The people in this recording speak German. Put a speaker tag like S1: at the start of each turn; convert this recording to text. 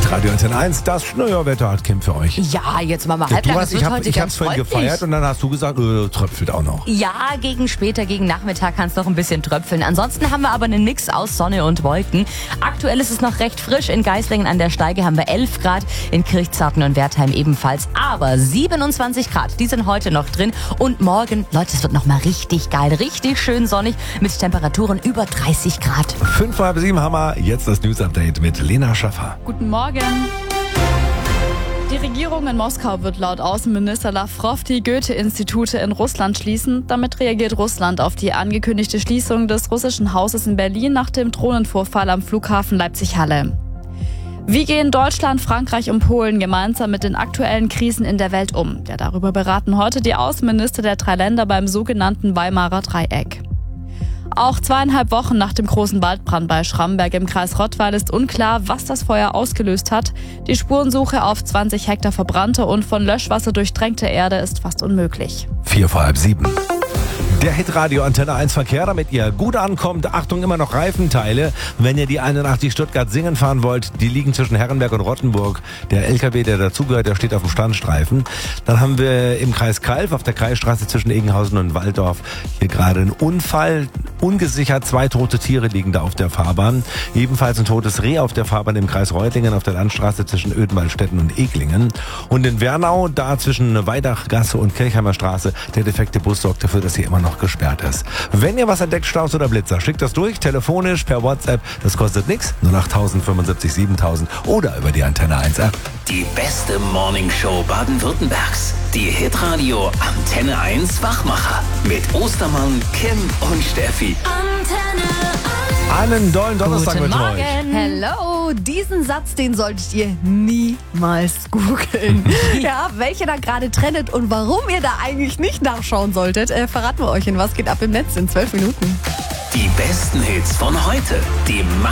S1: Hitradio Antenne 1, das Schnöerwetter hat Kim für euch.
S2: Ja, jetzt machen wir halblang.
S1: Ich hab's vorhin gefeiert und dann hast du gesagt, tröpfelt auch noch.
S2: Ja, gegen Nachmittag kann es noch ein bisschen tröpfeln. Ansonsten haben wir aber einen Mix aus Sonne und Wolken. Aktuell ist es noch recht frisch. In Geislingen an der Steige haben wir 11 Grad, in Kirchzarten und Wertheim ebenfalls. Aber 27 Grad, die sind heute noch drin. Und morgen, Leute, es wird noch mal richtig geil, richtig schön sonnig mit Temperaturen über 30 Grad.
S1: 5:30 haben wir jetzt das News-Update mit Lena Schaffer.
S3: Guten Morgen. Die Regierung in Moskau wird laut Außenminister Lavrov die Goethe-Institute in Russland schließen. Damit reagiert Russland auf die angekündigte Schließung des russischen Hauses in Berlin nach dem Drohnenvorfall am Flughafen Leipzig-Halle. Wie gehen Deutschland, Frankreich und Polen gemeinsam mit den aktuellen Krisen in der Welt um? Ja, darüber beraten heute die Außenminister der 3 Länder beim sogenannten Weimarer Dreieck. Auch 2,5 Wochen nach dem großen Waldbrand bei Schramberg im Kreis Rottweil ist unklar, was das Feuer ausgelöst hat. Die Spurensuche auf 20 Hektar verbrannte und von Löschwasser durchtränkte Erde ist fast unmöglich.
S1: 6:45. Der Hitradio Antenne 1 Verkehr, damit ihr gut ankommt. Achtung, immer noch Reifenteile. Wenn ihr die 81 Stuttgart-Singen fahren wollt, die liegen zwischen Herrenberg und Rottenburg. Der LKW, der dazugehört, der steht auf dem Standstreifen. Dann haben wir im Kreis Calw auf der Kreisstraße zwischen Egenhausen und Walldorf hier gerade einen Unfall. Ungesichert, 2 tote Tiere liegen da auf der Fahrbahn. Ebenfalls ein totes Reh auf der Fahrbahn im Kreis Reutlingen auf der Landstraße zwischen Oedenwaldstätten und Eglingen. Und in Wernau, da zwischen Weidachgasse und Kirchheimer Straße, der defekte Bus sorgt dafür, dass hier immer noch gesperrt ist. Wenn ihr was entdeckt, Staus oder Blitzer, schickt das durch, telefonisch, per WhatsApp. Das kostet nichts, 08000 75 7000 oder über die Antenne 1 App.
S4: Die beste Morningshow Baden-Württembergs. Die Hitradio Antenne 1 Wachmacher. Mit Ostermann, Kim und Steffi.
S1: Einen dollen Donnerstag
S2: Guten
S1: mit euch.
S2: Morgen.
S5: Hello, diesen Satz, den solltet ihr niemals googeln. Ja, welche da gerade trendet und warum ihr da eigentlich nicht nachschauen solltet, verraten wir euch in Was geht ab im Netz in 12 Minuten.
S4: Die besten Hits von heute. Die